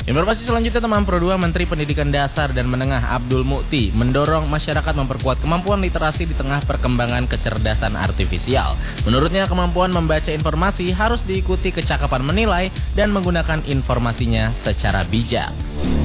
Informasi selanjutnya teman Pro 2, Menteri Pendidikan Dasar dan Menengah Abdul Mukti mendorong masyarakat memperkuat kemampuan literasi di tengah perkembangan kecerdasan artifisial. Menurutnya kemampuan membaca informasi harus diikuti kecakapan menilai dan menggunakan informasinya secara bijak.